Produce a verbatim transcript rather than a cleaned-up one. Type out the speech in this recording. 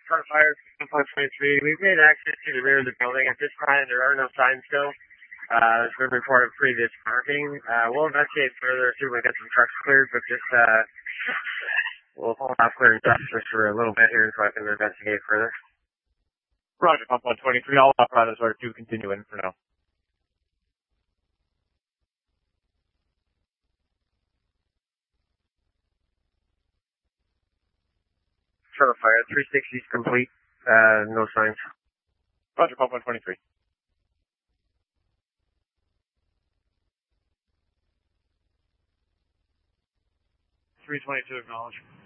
Front fire, one twenty-three. We've made access to the rear of the building. At this time, there are no signs still. Uh, there's been reported previous parking. Uh, we'll investigate further, see if we can get some trucks cleared, but just, uh, we'll hold off clearing trucks just for a little bit here so I can investigate further. Roger, pump one twenty-three. All operators order to continue in for now. Front fire, three sixty is complete. Uh, no signs. Roger, pump one twenty-three. three twenty-two, acknowledge.